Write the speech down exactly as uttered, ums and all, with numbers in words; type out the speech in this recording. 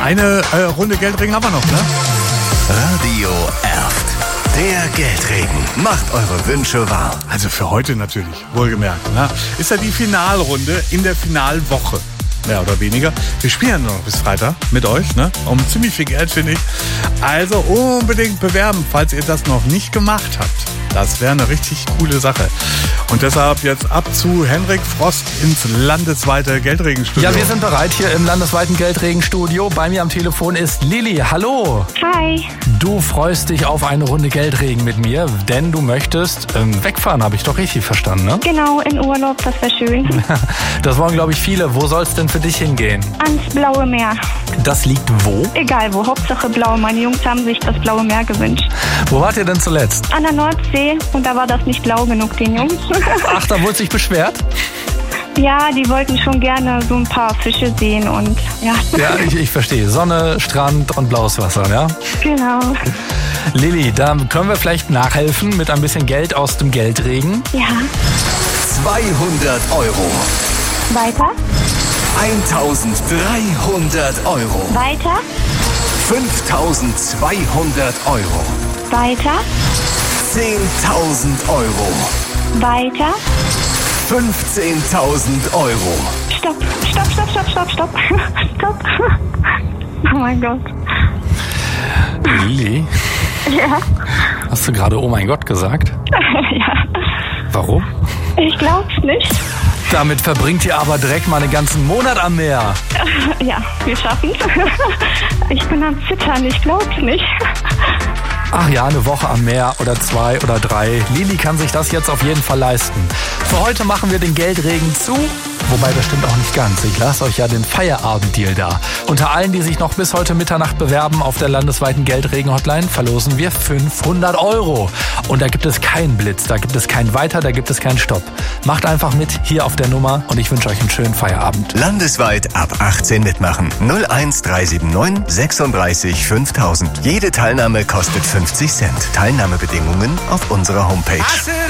eine äh, Runde Geldregen haben wir noch, ne? Radio Erft. Der Geldregen macht eure Wünsche wahr. Also für heute natürlich, wohlgemerkt. Ne? Ist ja die Finalrunde in der Finalwoche. Mehr oder weniger. Wir spielen noch bis Freitag mit euch, ne? Um ziemlich viel Geld, finde ich. Also unbedingt bewerben, falls ihr das noch nicht gemacht habt. Das wäre eine richtig coole Sache. Und deshalb jetzt ab zu Henrik Frost ins landesweite Geldregenstudio. Ja, wir sind bereit hier im landesweiten Geldregenstudio. Bei mir am Telefon ist Lilly. Hallo. Hi. Du freust dich auf eine Runde Geldregen mit mir, denn du möchtest ähm, wegfahren, habe ich doch richtig verstanden, ne? Genau, in Urlaub, das wäre schön. Das wollen, glaube ich, viele. Wo soll es denn für dich hingehen? Ans Blaue Meer. Das liegt wo? Egal wo, Hauptsache blau. Meine Jungs haben sich das Blaue Meer gewünscht. Wo wart ihr denn zuletzt? An der Nordsee, und da war das nicht blau genug, den Jungs. Ach, da wurde sich beschwert? Ja, die wollten schon gerne so ein paar Fische sehen und ja. Ja, ich, ich verstehe. Sonne, Strand und blaues Wasser, ja? Genau. Lilly, da können wir vielleicht nachhelfen mit ein bisschen Geld aus dem Geldregen. Ja. zweihundert Euro. Weiter. eintausenddreihundert Euro. Weiter. fünftausendzweihundert Euro. Weiter. zehntausend Euro. Weiter. fünfzehntausend Euro. Stopp, stopp, stopp, stopp, stopp, stopp. Stopp. Oh mein Gott. Lilly, Ja. hast du gerade oh mein Gott gesagt? Ja. Warum? Ich glaub's nicht. Damit verbringt ihr aber direkt mal einen ganzen Monat am Meer. Ja, wir schaffen's. Ich bin am Zittern, ich glaub's nicht. Ach ja, eine Woche am Meer oder zwei oder drei. Lilly kann sich das jetzt auf jeden Fall leisten. Für heute machen wir den Geldregen zu. Wobei, das stimmt auch nicht ganz. Ich lasse euch ja den Feierabenddeal da. Unter allen, die sich noch bis heute Mitternacht bewerben auf der landesweiten Geldregen-Hotline, verlosen wir fünfhundert Euro. Und da gibt es keinen Blitz, da gibt es kein Weiter, da gibt es keinen Stopp. Macht einfach mit hier auf der Nummer und ich wünsche euch einen schönen Feierabend. Landesweit ab achtzehn mitmachen. null eins drei sieben neun sechsunddreißig fünftausend. Jede Teilnahme kostet fünfzig Cent. Teilnahmebedingungen auf unserer Homepage.